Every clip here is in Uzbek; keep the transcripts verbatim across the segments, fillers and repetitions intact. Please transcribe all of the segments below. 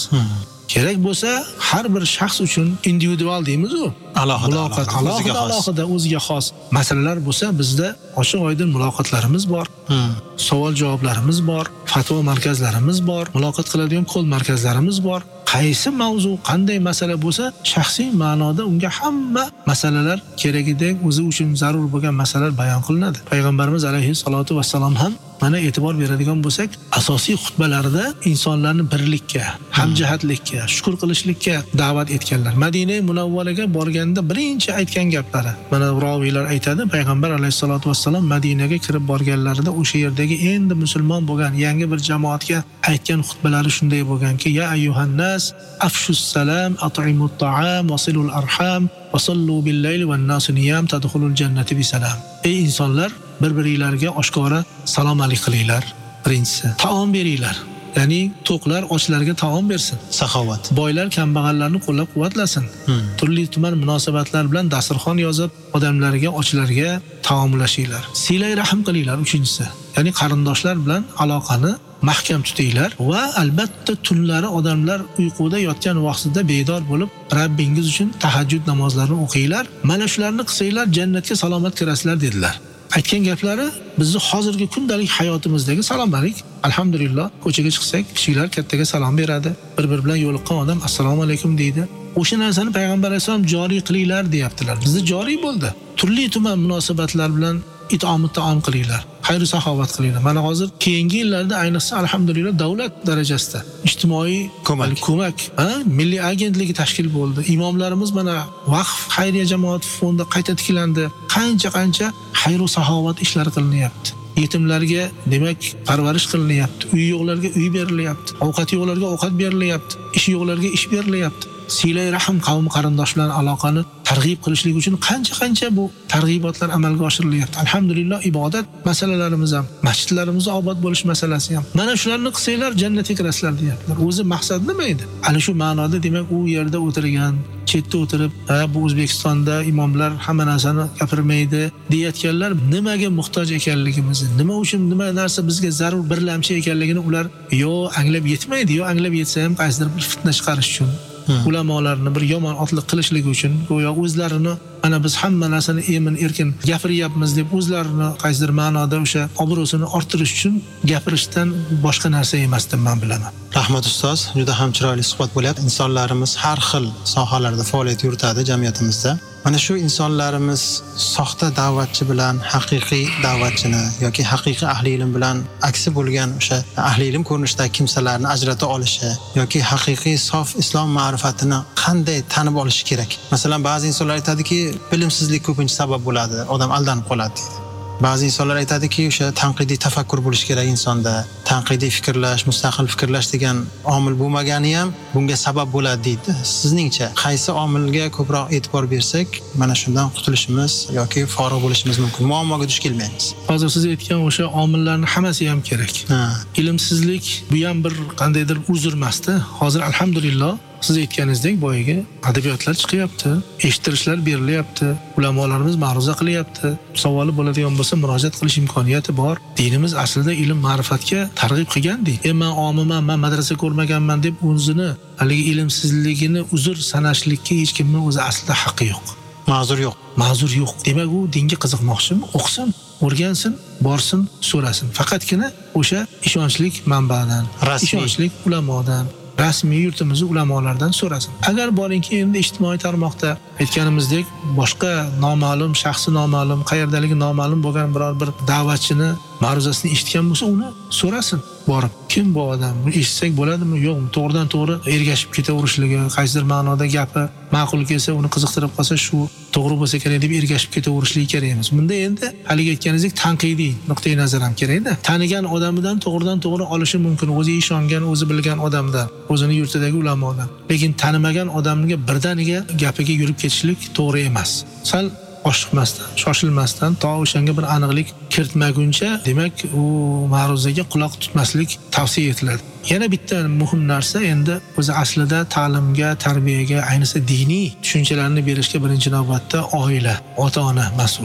Hmm. Kerak bo'lsa, har bir shaxs uchun individual deymiz u. Alohida, Muloqot alohida, o'ziga alohida, xos. alohida o'ziga xos masalalar bo'lsa, bizda ochiq-oydin muloqotlarimiz bor. Hmm. Savol-javoblarimiz bor, fatvo markazlarimiz bor, muloqot qiladigan qo'l markazlarimiz bor. Qaysi mavzu, qanday masala bo'lsa, shaxsiy ma'noda unga hamma masalalar keragidek o'zi uchun zarur bo'lgan masalalar bayon qilinadi. Payg'ambarimiz alayhi salatu vassalom ham mana e'tibor beradigan bo'lsak, asosiy xutbalarida insonlarni birlikka, hamjihatlikka, shukr qilishlikka da'vat etganlar. Madina Munavvaraga borganda birinchi aytgan gaplari. Mana roviylar aytadi, payg'ambar alayhisolatu vassalom Madinaga kirib borganlarida o'sha yerdagi endi musulmon bo'lgan yangi bir jamoatga aytgan xutbalari shunday bo'lganki, ya ayyuhan nas afshus salam, at'imut ta'am, wasilul arham, wasallu bil-layli wan-nasu niyam tadkhulul jannati bisalam. Ey insonlar, bir-biringlarga oshkora salomalik qilinglar. Birinchisi, taom beringlar. Ya'ni to'qlar ochlarga taom bersin. Saxovat. Boylar kambag'allarni qo'llab-quvvatlasin. Hmm. Turli tuman munosabatlar bilan dasturxon yozib, odamlarga, ochlarga taomlashinglar. Silay rahim qilinglar uchinchisi. Ya'ni qarindoshlar bilan aloqani mahkam tutinglar va albatta tunlari odamlar uyquda yotgan vaqtida bedor bo'lib, Rabbingiz uchun tahajjud namozlarini o'qinglar. Mana shularni qilsanglar jannatga salomat kirasizlar dedilar. Aytgan gaplari bizni hozirgi kundalik hayotimizdagi salomalik. Alhamdulillah, ko'chaga chiqsak, kichiklar kattaga salom beradi. Bir-bir bilan yo'liqqan odam assalomu alaykum deydi. O'sha narsani payg'ambar alayhisalom joriy qilinglar deyaptilar. Bizda joriy bo'ldi. Turli tuman munosabatlar bilan itomut taom qilinglar. Xayr saxovat qilinglar. Mana hozir keyingi yillarda ayniqsa alhamdulillah davlat darajasida ijtimoiy ko'mak, ko'mak, ha, milliy agentligi tashkil bo'ldi. Imomlarimiz mana vaqf xayriya jamoat fondi qayta tiklandi. Qancha-qancha xayr saxovat ishlari qilinyapti. Yetimlarga demak parvarish qilinyapti. Uy yo'qlarga uy berilyapti. Ovqat yo'qlarga ovqat berilyapti. Ish yo'qlarga ish berilyapti. Silay rahim qavm qarindosh bilan aloqani targ'ib qilishlik uchun qancha-qancha bu targ'ibotlar amalga oshirilyapti. Alhamdulillah, ibodat masalalarimiz ham, masjidlarimiz obod bo'lish masalasi ham. Mana shularni qilsanglar jannatga kirasizlar deyaptilar. O'zi maqsad nima edi? Ana shu ma'noda demak u yerda o'tirgan, chetda o'tirib, ha bu O'zbekistonda imomlar hamma narsani gapirmaydi deyotganlar nimaga muhtoj ekanligimizni, nima uchun nima narsa bizga zarur birlamchi ekanligini ular yo anglab yetmaydi, yo anglab yetsa ham qaysidir bir fitna chiqarish uchun, ulamolarni bir yomon otliq qilishligi uchun, go'yo o'zlarini mana biz hamma narsani emin erkin gapiryapmiz deb o'zlarini qaysidir ma'noda o'sha obro'sini orttirish uchun gapirishdan boshqa narsa emas deb men bilaman. Rahmat ustoz, juda ham chiroyli suhbat bo'lyapti. Insonlarimiz har xil sohalarda faoliyat yuritadi jamiyatimizda. Mana shu insonlarimiz soxta da'vatchi bilan haqiqiy da'vatchini yoki haqiqiy ahli ilm bilan aksi bo'lgan o'sha ahli ilm ko'rinishidagi kimsalarni ajrata olishi yoki haqiqiy sof islom ma'rifatini qanday tanib olishi kerak. Masalan, ba'zi insonlar aytadiki, bilimsizlik ko'pincha sabab bo'ladi, odam aldanib qoladi deydi. Ba'zi insonlar aytadiki, o'sha tanqidiy tafakkur bo'lish kerak insonda. Tanqidiy fikrlash, mustaqil fikrlash degan omil bo'lmagani ham bunga sabab bo'ladi deydi. Sizningcha qaysi omilga ko'proq e'tibor bersak, mana shundan qutulishimiz yoki forig' bo'lishimiz mumkin, muammoga duch kelmaymiz? Hozir siz aytgan o'sha omillarning hammasi ham kerak. Ha. Ilmsizlik bu ham bir qandaydir uzr emasda. Hozir alhamdulillah siz aytganingizdek boyiga adabiyotlar chiqyapti, eshittirishlar berilyapti, ulamolarimiz ma'ruza qilyapti. Savoli bo'ladigan bo'lsa murojaat qilish imkoniyati bor. Dinimiz aslida ilm ma'rifatga targ'ib qilgandi. E men omiman, men madrasa ko'rmaganman deb o'zini haligi ilmsizligini uzr sanashlikka hech kimning o'zi aslida haqqi yo'q. Ma'zur yo'q. Ma'zur yo'q. Demak, u dinga qiziqmoqchimi? O'qisin, o'rgansin, borsin, so'rasin. Faqatgina o'sha ishonchli manbadan, ishonchli ulamodan, rasmiy yurtimiz ulamolardan so'rasin. Agar boringki endi ijtimoiy tarmoqda aytganimizdek boshqa noma'lum, shaxsi noma'lum, qayerdaligi noma'lum bo'lgan biror bir da'vatchini ma'ruzasini eshitgan bo'lsa, uni so'rasin. Borib, kim bu odam? Buni eshitsak bo'ladimi, yo'qmi? To'g'ridan to'g'ri ergashib ketaverishligi, qaysidir ma'noda gapi ma'qul kelsa, uni qiziqtirib qolsa, shu to'g'ri bo'lsa kerak deb ergashib ketaverishligi kerak emas. Bunda endi haligi aytganingizdek tanqidiy nuqtai nazar ham kerak-da. Tanigan odamidan to'g'ridan to'g'ri olishi mumkin, o'zi ishongan, o'zi bilgan odamdan, o'zini yurtidagi ulamodan. Lekin tanimagan odamga birdaniga gapiga yurib ketishlik to'g'ri emas. Sal oshiqmasdan, shoshilmasdan to o'shanga bir aniqlik kiritmaguncha, demak, u ma'ruzaga quloq tutmaslik tavsiya etiladi. Yana bitta muhim narsa endi o'zi aslida ta'limga, tarbiyaga, ayniqsa diniy tushunchalarni berishga birinchi navbatda oila, ota-ona mas'ul.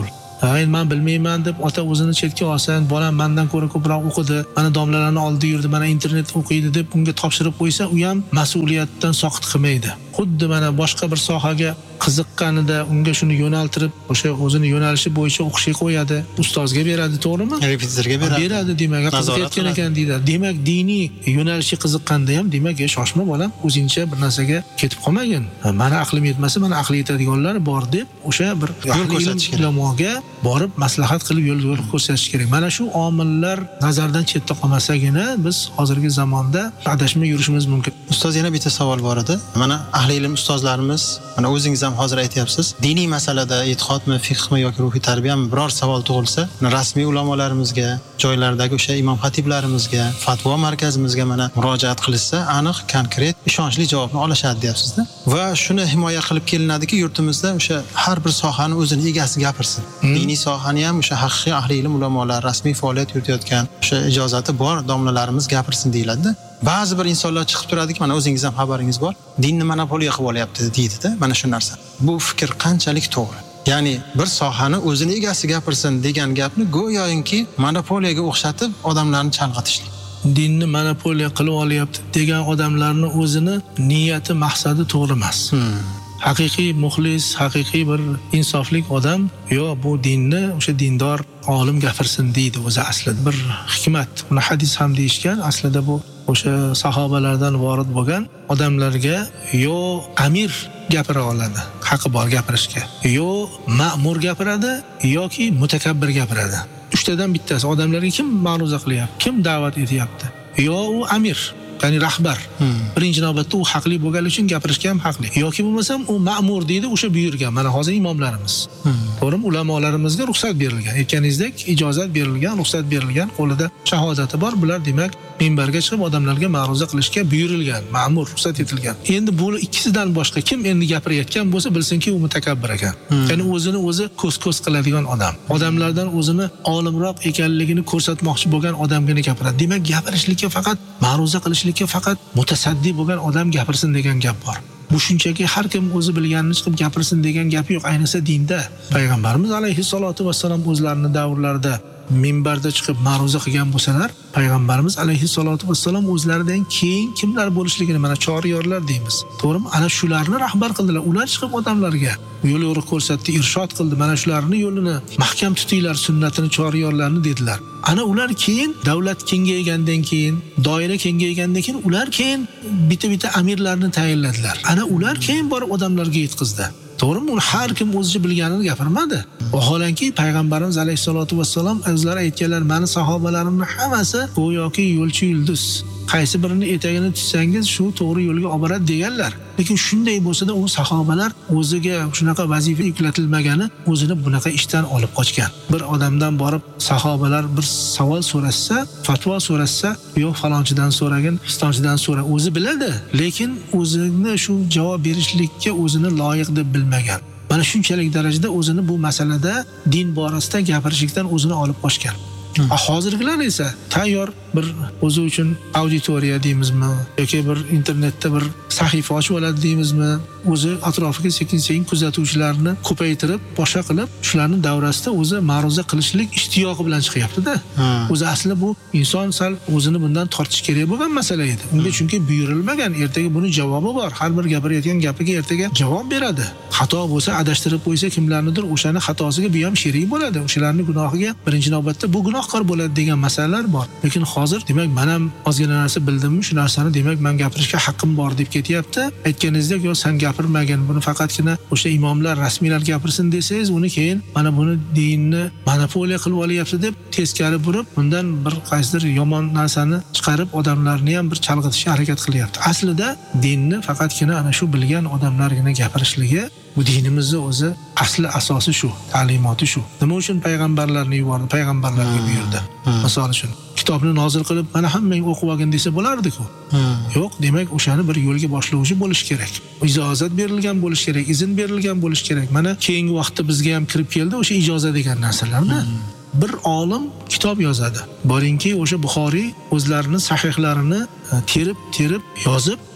"Ay, men bilmayman" deb ota o'zini chetga olsin, bolam mendan ko'ra ko'proq o'qidi, mana domlalarni oldida yurdi, mana internet o'qiydi deb unga topshirib qo'ysa, u ham mas'uliyatdan soqit qilmaydi. Xuddi mana boshqa bir sohaga qiziqqanida unga shuni yo'naltirib, o'sha o'zini yo'nalishi bo'yicha o'qishga qo'yadi, ustozga beradi, to'g'rimi? Repetitorga beradi. Beradi, demak, qiziqayotgan ekan deydi. Demak, diniy yo'nalishga qiziqqanda ham, demak, shoshma bolam, o'zingcha bir narsaga ketib qolmagin. Mana aqlim yetmasa, mana aqli yetadiganlar bor deb, o'sha bir yo'l ko'rsatish kerak. Ulamoga borib maslahat qilib yo'l yo'l ko'rsatish kerak. Mana shu omillar nazardan chetda qolmasagina biz hozirgi zamonda adashmay yurishimiz mumkin. Ustoz, yana bitta savol bor edi. Mana ahli ilm ustozlarimiz, mana o'zingiz ham hozir aytyapsiz, diniy masalada e'tiqodmi, fiqhmi yoki ruhiy tarbiyami biror savol tug'ilsa, rasmiy ulamolarimizga, joylardagi o'sha imom xatiblarimizga, fatvo markazimizga mana murojaat qilishsa, aniq, konkret, ishonchli javobni olishadi deyapsiz-da. Va shuni himoya qilib kelinadiki, yurtimizda o'sha har bir sohani o'zini egasi gapirsin. Hmm. Diniy sohani ham o'sha haqiqiy ahli ilm ulamolar, rasmiy faoliyat yuritayotgan, o'sha ijozati bor domlalarimiz gapirsin deyiladi-da. Ba'zi bir insonlar chiqib turadiki, mana o'zingiz ham xabaringiz bor, dinni monopoliya qilib olyapti deydi-da, mana shu narsa. Bu fikr qanchalik to'g'ri? Ya'ni bir sohani o'zini egasi gapirsin degan gapni go'yoki monopoliyaga o'xshatib odamlarni chalg'itishlik. Dinni monopoliya qilib olyapti degan odamlarning o'zini niyati, maqsadi to'g'ri emas. Hmm. Haqiqiy muxlis, haqiqiy bir insoflik odam yo bu dinni o'sha dindor olim gapirsin deydi o'zi aslida. Bir hikmat, buni hadis ham deyishgan, aslida bu o'sha sahobalardan vorid bo'lgan odamlarga yo amir gapira oladi, haqqi bor gapirishga, yo ma'mur gapiradi yoki mutakabbir gapiradi. Uchtadan bittasi. Odamlarga kim ma'ruza qilyapti, kim da'vat etyapti? Yo u amir, ya'ni rahbar. Hmm. Birinchi navbatda u haqli bo'lgani uchun gapirishga ham haqli. Yoki bo'lmasam u ma'mur deydi, o'sha buyurgan. Mana hozir imomlarimiz. Hmm. To'g'rimi? Ulamolarimizga ruxsat berilgan. Aytganingizdek, ijozat berilgan, ruxsat berilgan, qo'lida shahodati bor. Bular demak minbarga chiqib odamlarga ma'ruza qilishga buyurilgan, ma'mur, ruxsat etilgan. Endi bu ikkisidan boshqa kim endi gapirayotgan bo'lsa, bilsinki u mutakabbir ekan. Hmm. Ya'ni o'zini o'zi ko'z-ko'z qiladigan odam. Odamlardan o'zini olimroq ekanligini ko'rsatmoqchi bo'lgan odamgina gapiradi. Demak, gapirishlikka faqat ma'ruza qilishlikka faqat mutasaddi bo'lgan odam gapirsin degan gap bor. Bu shunchaki har kim o'zi bilganini chiqib gapirsin degan gap yo'q. Ayniqsa dinda payg'ambarimiz alayhissalotu vassalom o'zlarini davrlarida minbarda chiqib ma'ruza qilgan bo'lsalar, payg'ambarimiz alayhissalotu vassalom o'zlaridan keyin kimlar bo'lishligini mana choryorlar deymiz. To'g'rimi? Ana shularni rahbar qildilar. Ular chiqib odamlarga yo'l yo'ri ko'rsatdi, irshod qildi. Mana shularni yo'lini mahkam tutinglar, sunnatini, choryorlarni dedilar. Ana ular keyin davlat kengaygandan keyin, doira kengaygandan keyin ular keyin bitta-bitta amirlarni tayinladilar. Ana ular keyin borib odamlarga yetkazdi. To'g'rimi? Uni har kim o'zicha bilganini gapirmadi. Vaholanki payg'ambarimiz alayhissalotu vassalom o'zlari aytganlar, meni sahobalarimning hammasi go'yoki yo'lchi yulduz. Qaysi birini etagini tutsangiz shu to'g'ri yo'lga olib boradi deganlar. Lekin shunday bo'lsa-da, u sahobalar o'ziga shunaqa vazifa yuklatilmagani o'zini bunaqa ishdan olib qochgan. Bir odamdan borib sahobalar bir savol so'rashsa, fatvo so'rashsa, yo'q falonchidan so'ragin, pistonchidan so'ra, o'zi biladi, lekin o'zini shu javob berishlikka o'zini loyiq deb bilmagan. Mana shunchalik darajada o'zini bu masalada din borasida gapirishlikdan o'zini olib qochgan. Hmm. Hozirgilar esa tayyor bir o'zi uchun auditoriya deymizmi yoki bir internetda bir sahifa ochib oladi deymizmi, o'zi atrofiga sekin-sekin kuzatuvchilarni ko'paytirib, boshqa qilib, shularning davrasida o'zi ma'ruza qilishlik ishtiyoqi bilan chiqyapti-da. Hmm. O'zi asli bu inson sal o'zini bundan tortish kerak bo'lgan masala edi. Unga hmm. chunki buyurilmagan, ertaga buni javobi bor. Har bir gapirayotgan gapiga ertaga javob beradi. Xato bo'lsa, adashtirib qo'ysa kimlarnidir, o'shani xatosiga bu ham sherik bo'ladi. O'shalarning gunohiga birinchi navbatda bu gunohkor bo'ladi degan masalalar bor. Lekin hozir demak men ham ozgina narsa bildimmi, shu narsani demak men gapirishga haqqim bor deb ketyapti. Aytganingizdek, yo sen gapirmagin, buni faqatgina o'sha imomlar, rasmiylar gapirsin desangiz, uni keyin mana buni dinni monopoliya qilib olyapti deb teskari burib, bundan bir qaysidir yomon narsani chiqarib odamlarni ham bir chalg'itishga harakat qilyapti. Aslida dinni faqatgina ana shu bilgan odamlargina gapirishligi, bu dinimizning o'zi asli asosi shu, ta'limoti shu. Nima uchun payg'ambarlarni yubordi, payg'ambarlarga buyurdi? Misol uchun kitobni nozil qilib, mana hammang o'qib olgin desa bo'lardi-ku. Yo'q, demak o'shani bir yo'lga boshlovchi bo'lish kerak. Ijozat berilgan bo'lish kerak, izn berilgan bo'lish kerak. Mana keyingi vaqtda bizga ham kirib keldi o'sha ijozat degan narsalarni. Bir olim kitob yozadi. Boringki, o'sha Buxoriy o'zlarining sahihlarini terib-terib yozib,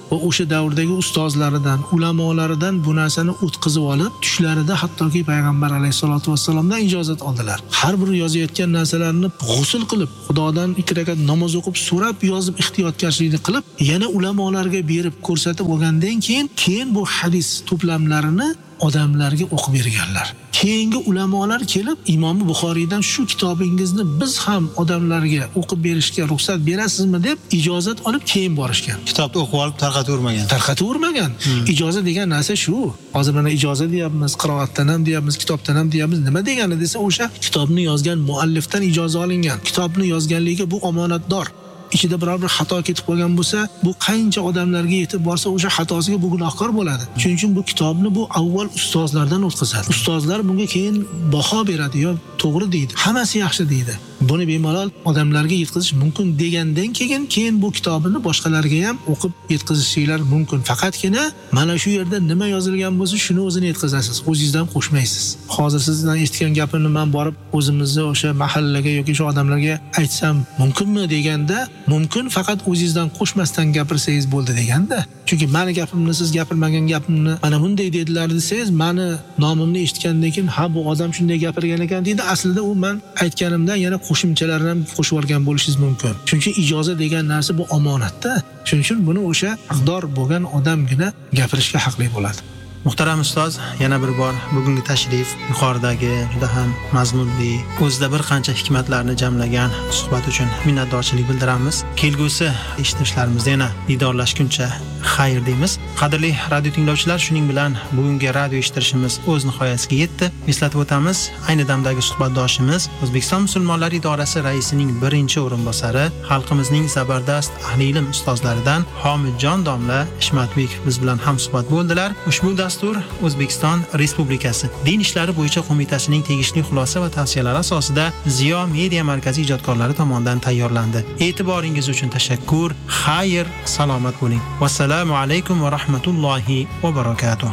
va o'sha davrdagi ustozlaridan, ulamolaridan bu narsani o'tkazib olib, tushlarida hattoki payg'ambar alayhisolatu vassalomdan ijozat oldilar. Har bir yozayotgan narsalarini g'usl qilib, Xudodan ikki rakat namoz o'qib, so'rab yozib, ehtiyotkorchilikni qilib, yana ulamolarga berib ko'rsatib olgandan keyin, keyin bu hadis to'plamlarini odamlarga o'qib berganlar. Keyingi ulamolar kelib, Imom Buxoriydan shu kitobingizni biz ham odamlarga o'qib berishga ruxsat berasizmi deb ijozat olib keyin borishgan. Kitobni o'qib olib tarqatavermagan. Tarqatavermagan. Hmm. Ijozat degan narsa shu. Hozir mana ijozat deyapmiz, qiroatdan ham deyapmiz, kitobdan ham deyapmiz. Nima degani desa, o'sha kitobni yozgan muallifdan ijozat olingan. Kitobni yozganligi bu omonatdor. Ichida biror bir xato ketib qolgan bo'lsa, bu qancha odamlarga yetib borsa, o'sha xatosiga bu gunohkor bo'ladi. Shuning uchun bu kitobni bu avval ustozlardan o'tkazadi. Ustozlar bunga keyin baho beradi, yo to'g'ri deydi, hammasi yaxshi deydi. Buni bemalol odamlarga yetkazish mumkin degandan keyin keyin bu kitobini boshqalarga ham o'qib yetkazishinglar mumkin. Faqatgina mana shu yerda nima yozilgan bo'lsa, shuni o'zini yetkazasiz, o'zingizdan qo'shmaysiz. Hozir sizdan eshitgan gapimni men borib o'zimizni o'sha mahallaga yoki shu odamlarga aytsam mumkinmi deganda, mumkin, faqat o'zingizdan qo'shmasdan gapirsangiz bo'ldi deganda. Chunki meni gapimni siz gapirmagan gapimni mana bunday dedilar desangiz, meni nomimni eshitgandan keyin ha bu odam shunday gapirgan ekan deydi. Aslida u men aytganimdan yana qo'shimchalarni ham qo'shib olgan bo'lishingiz mumkin. Chunki ijozat degan narsa bu omonatda. Shuning uchun buni o'sha haqdor bo'lgan odamgina gapirishga haqli bo'ladi. Muhtaram ustoz, yana bir bor bugungi tashrif yuqoridagi juda ham mazmunli, o'zida bir qancha hikmatlarni jamlagan suhbat uchun minnatdorchilik bildiramiz. Kelgusi eshitishlarimizni yana didorlashguncha xayr deymiz. Qadrli radio tinglovchilar, shuning bilan bugungi radio eshittirishimiz o'z nihoyasiga yetdi. Eslatib o'tamiz, ayni damdagi suhbatdoshimiz O'zbekiston musulmonlari idorasi raisining birinchi o'rinbosari, xalqimizning zabardast ahli ilm ustozlaridan Homidjon domla Ishmatbekov biz bilan ham suhbat bo'ldilar. Ushbu dastur O'zbekiston Respublikasi Din ishlari bo'yicha qo'mitasining tegishli xulosa va tavsiyalari asosida Ziyo media markazi ijodkorlari tomonidan tayyorlandi. E'tiboringiz uchun tashakkur. Xayr, salomat bo'ling. Vassalomu alaykum va rahmatullohi va barakatuh.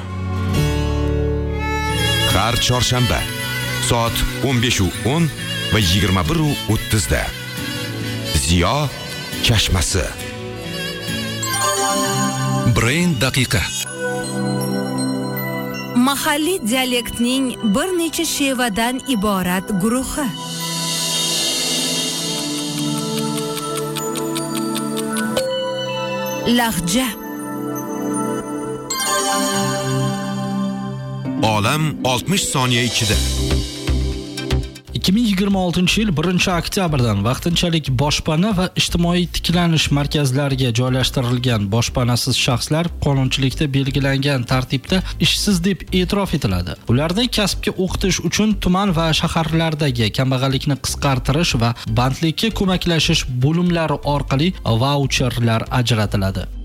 Har chorshanba soat o'n besh o'n va yigirma bir o'ttiz da Ziyo Kashmasi. Brain daqiqa. Mahalliy dialektning bir necha shevadan iborat guruhi. Lahja. Olam oltmish soniya ichida. ikki ming yigirma oltinchi yil birinchi oktyabrdan vaqtinchalik boshpana va ijtimoiy tiklanish markazlariga joylashtirilgan boshpanasiz shaxslar qonunchilikda belgilangan tartibda ishsiz deb e'tirof etiladi. Ularni kasbga o'qitish uchun tuman va shaharlardagi kambag'allikni qisqartirish va bandlikka ko'maklashish bo'limlari orqali vaucherlar ajratiladi.